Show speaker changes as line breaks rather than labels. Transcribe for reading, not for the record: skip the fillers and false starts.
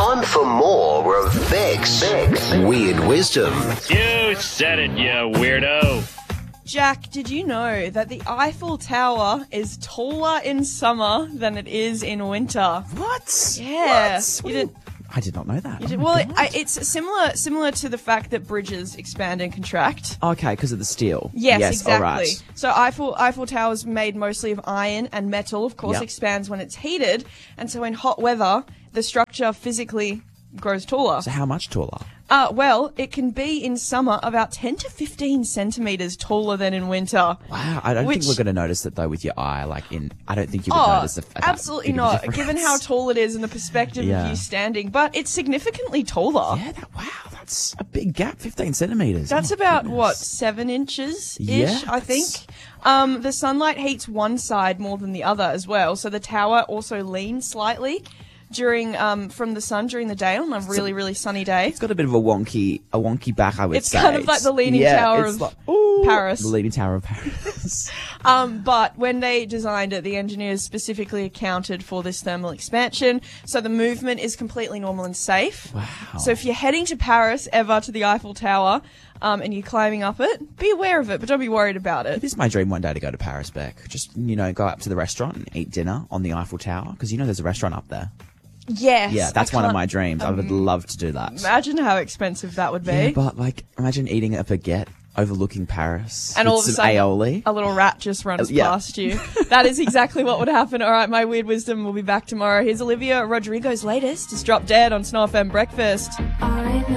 time for more of Beck's Weird Wisdom.
You said it, you weirdo.
Jack, did you know that the Eiffel Tower is taller in summer than it is in winter?
What?
Yeah.
What?
You did,
I did not know that.
you did,
Oh my
well,
God.
it's similar to the fact that bridges expand and contract.
Okay, because of the steel.
Yes, exactly.
All right.
So Eiffel Tower is made mostly of iron and metal, of course,
Yep.
expands when it's heated. And so in hot weather, the structure physically grows taller.
So how much taller?
Well, it can be in summer about 10 to 15 centimetres taller than in winter.
Wow, I don't
Which-
think we're going to notice it though with your eye. I don't think you would notice that.
Absolutely
big of a
not,
difference.
given how tall it is and the perspective
Yeah.
of you standing. But it's significantly taller.
Yeah, wow, that's a big gap, 15 centimetres.
That's
Oh,
about,
goodness.
what, 7 inches-ish,
Yeah,
I think. The sunlight heats one side more than the other as well, so the tower also leans slightly from the sun during the day on a really, really sunny day.
It's got a bit of a wonky back, I would
It's
say.
kind of like the Leaning Tower of Paris.
The Leaning Tower of Paris.
But when they designed it, the engineers specifically accounted for this thermal expansion, so the movement is completely normal and safe.
Wow.
So if you're heading to Paris ever to the Eiffel Tower, and you're climbing up it, be aware of it, but don't be worried about
It
it.
is my dream one day to go to Paris, Beck. Just, go up to the restaurant and eat dinner on the Eiffel Tower, because there's a restaurant up there.
Yes.
Yeah, that's
I
one of
can't
my dreams. I would love to do that.
Imagine how expensive that would be.
Yeah, but imagine eating a baguette overlooking Paris
And
with
all of a
some
sudden,
aioli.
a little rat just runs
Yeah.
past you. That is exactly what would happen. All right, my Weird Wisdom will be back tomorrow. Here's Olivia Rodrigo's latest. It's Drop Dead on Snow FM Breakfast.
I know